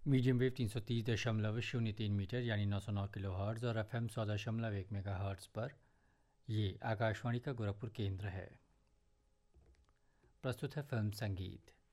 Medium wave 330.03 metre यानी 909 kilo hertz और FM 100.1 mega hertz पर ये आकाशवाणी का गोरखपुर केंद्र है। प्रस्तुत है फिल्म संगीत।